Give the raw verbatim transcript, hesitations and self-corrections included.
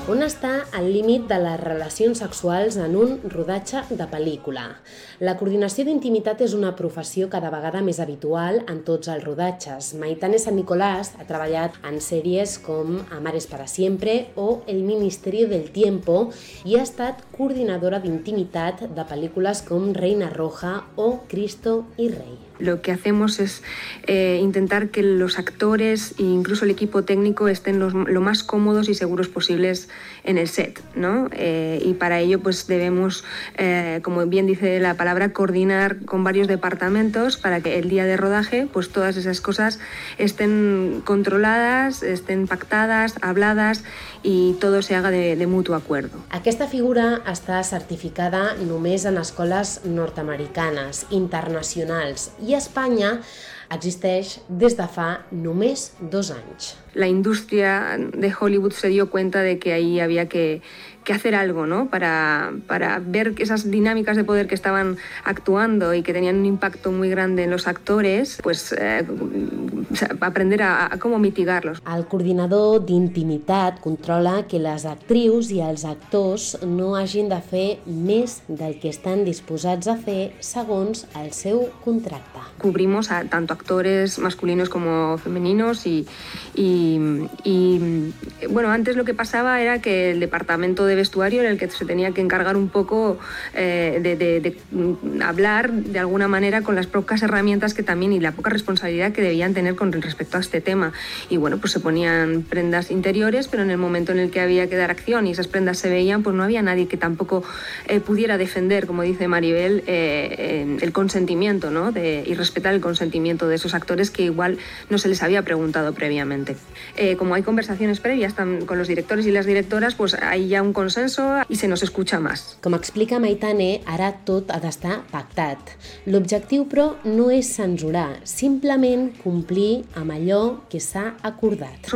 On està el límit de les relacions sexuals en un rodatge de pel·lícula? La coordinació d'intimitat és una professió cada vegada més habitual en tots els rodatges. Maitane San Nicolás ha treballat en sèries com Amares para siempre o El Ministerio del Tiempo i ha estat coordinadora d'intimitat de pel·lícules com Reina Roja o Cristo y Rey. Lo que hacemos es eh, intentar que los actores e incluso el equipo técnico estén los, lo más cómodos y seguros posibles en el set, ¿no? Eh, y para ello pues debemos, eh, como bien dice la palabra, coordinar con varios departamentos para que el día de rodaje pues todas esas cosas estén controladas, estén pactadas, habladas i todo se haga de, de mutuo acuerdo. Aquesta figura està certificada només en escoles nord-americanes, internacionals, i a Espanya existeix des de fa només dos anys. La industria de Hollywood se dio cuenta de que ahí había que, que hacer algo, ¿no? Para, para ver esas dinámicas de poder que estaban actuando y que tenían un impacto muy grande en los actores, pues eh, aprender a, a cómo mitigarlos. El coordinador d'intimitat controla que les actrius i els actors no hagin de fer més del que estan disposats a fer segons el seu contracte. Cubrimos a tanto actores masculinos como femeninos y, y, y bueno, antes lo que pasaba era que el departamento de vestuario era el que se tenía que encargar un poco eh, de, de, de hablar de alguna manera con las pocas herramientas que también y la poca responsabilidad que debían tener con respecto a este tema. Y bueno, pues se ponían prendas interiores, pero en el momento en el que había que dar acción y esas prendas se veían, pues no había nadie que tampoco eh, pudiera defender, como dice Maribel, eh, eh, el consentimiento, ¿no? De, y respetar el consentimiento de esos actores que igual no se les había preguntado previamente. Eh, como hay conversaciones previas con los directores y las directoras, pues hay ya un consenso y se nos escucha más. Com explica Maitane, ara tot ha d'estar pactat. L'objectiu, però, no és censurar, simplement complir amb allò que s'ha acordat.